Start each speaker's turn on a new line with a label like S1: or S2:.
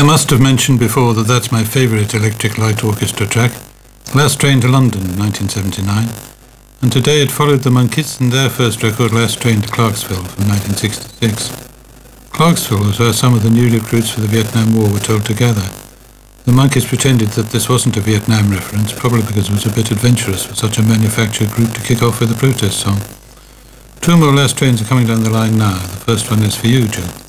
S1: I must have mentioned before that that's my favourite Electric Light Orchestra track. Last Train to London, 1979. And today it followed the Monkees and their first record, Last Train to Clarksville, from 1966. Clarksville was where some of the new recruits for the Vietnam War were told to gather. The Monkees pretended that this wasn't a Vietnam reference, probably because it was a bit adventurous for such a manufactured group to kick off with a protest song. Two more Last Trains are coming down the line now. The first one is for you, Joe.